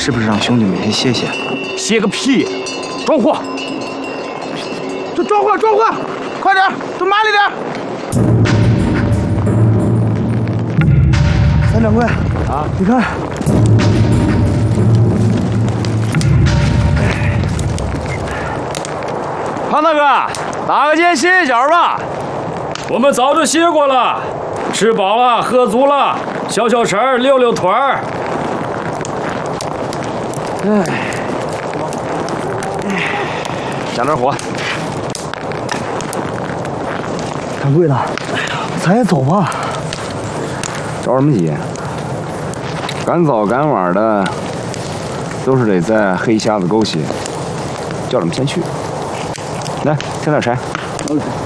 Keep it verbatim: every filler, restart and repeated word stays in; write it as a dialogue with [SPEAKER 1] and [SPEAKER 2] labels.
[SPEAKER 1] 是不是让兄弟们先歇歇？
[SPEAKER 2] 歇个屁！装货！
[SPEAKER 3] 这装货装货，快点，都麻利点！三掌柜啊，你看。
[SPEAKER 2] 胖大哥，打个剑歇一觉吧。
[SPEAKER 4] 我们早就歇过了，吃饱了，喝足了，消消食儿，溜溜腿儿。
[SPEAKER 2] 哎，加点火。
[SPEAKER 3] 掌柜的，咱也走吧。
[SPEAKER 2] 着什么急？赶早赶晚的，都是得在黑瞎子沟歇。叫你们先去。来，添点柴。
[SPEAKER 3] OK。